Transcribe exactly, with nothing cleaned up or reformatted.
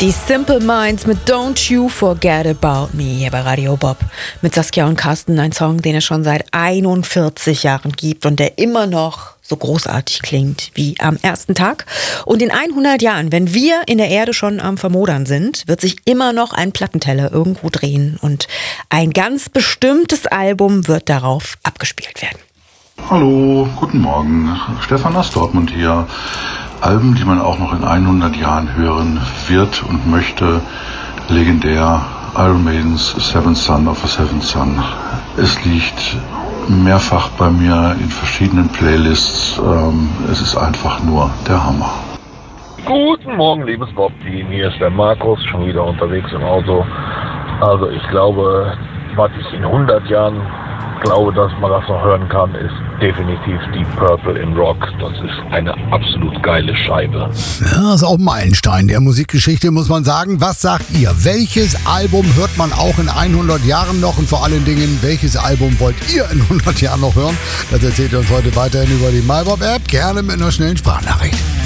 Die Simple Minds mit Don't You Forget About Me hier bei Radio Bob. Mit Saskia und Carsten, ein Song, den es schon seit einundvierzig Jahren gibt und der immer noch so großartig klingt wie am ersten Tag. Und in hundert Jahren, wenn wir in der Erde schon am Vermodern sind, wird sich immer noch ein Plattenteller irgendwo drehen und ein ganz bestimmtes Album wird darauf abgespielt werden. Hallo, guten Morgen. Stefan aus Dortmund hier. Alben, die man auch noch in hundert Jahren hören wird und möchte. Legendär Iron Maiden's Seventh Son of a Seventh Son. Es liegt mehrfach bei mir in verschiedenen Playlists. Ähm, es ist einfach nur der Hammer. Guten Morgen, liebes Bob-Team. Hier ist der Markus, schon wieder unterwegs im Auto. Also ich glaube, was ich in hundert Jahren glaube, dass man das noch hören kann, ist definitiv Deep Purple in Rock. Das ist eine absolut geile Scheibe. Ja, ist auch ein Meilenstein der Musikgeschichte, muss man sagen. Was sagt ihr? Welches Album hört man auch in hundert Jahren noch? Und vor allen Dingen, welches Album wollt ihr in hundert Jahren noch hören? Das erzählt ihr uns heute weiterhin über die MyBob-App. Gerne mit einer schnellen Sprachnachricht.